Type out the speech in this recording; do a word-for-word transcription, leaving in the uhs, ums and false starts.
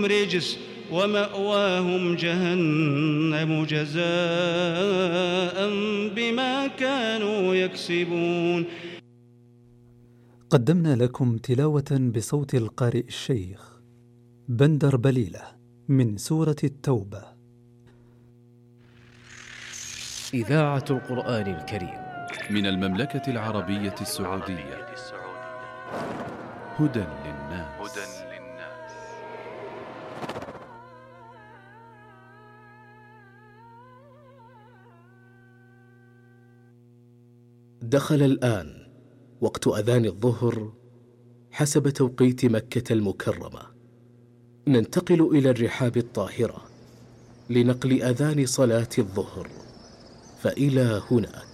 رجس ومأواهم جهنم جزاء بما كانوا يكسبون. قدمنا لكم تلاوة بصوت القارئ الشيخ بندر بليلة من سورة التوبة. إذاعة القرآن الكريم من المملكة العربية السعودية. هدى للناس. دخل الآن وقت أذان الظهر حسب توقيت مكة المكرمة. ننتقل إلى الرحاب الطاهرة لنقل أذان صلاة الظهر، فإلى هناك.